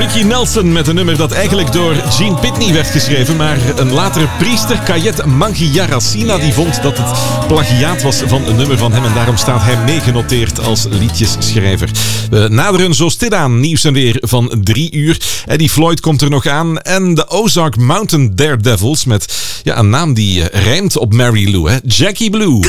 Ricky Nelson met een nummer dat eigenlijk door Gene Pitney werd geschreven, maar een latere priester, Kayet Mangiaracina, die vond dat het plagiaat was van een nummer van hem en daarom staat hij meegenoteerd als liedjesschrijver. We naderen zo stilaan nieuws en weer van 3 uur. Eddie Floyd komt er nog aan en de Ozark Mountain Daredevils met een naam die rijmt op Mary Lou, hè? Jackie Blue.